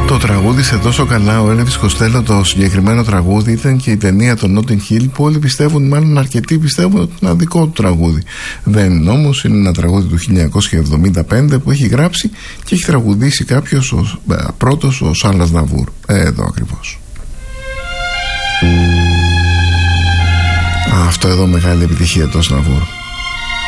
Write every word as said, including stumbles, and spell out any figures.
Το τραγούδισε τόσο καλά ο Έλβις Κοστέλο το συγκεκριμένο τραγούδι. Ήταν και η ταινία το Notting Hill που όλοι πιστεύουν, μάλλον αρκετοί πιστεύουν ότι είναι ένα δικό του τραγούδι. Δεν είναι όμως, είναι ένα τραγούδι του χίλια εννιακόσια εβδομήντα πέντε που έχει γράψει και έχει τραγουδήσει κάποιος, ο, πρώτος ο Σάλας Ναβούρ. Ε, εδώ ακριβώς. Αυτό εδώ μεγάλη επιτυχία το Ναβούρ.